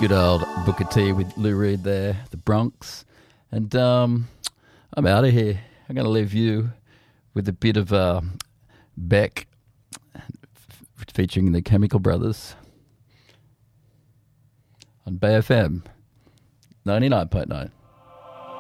Good old Booker T with Lou Reed there, the Bronx. And I'm out of here. I'm going to leave you with a bit of Beck featuring the Chemical Brothers on Bay FM 99.9.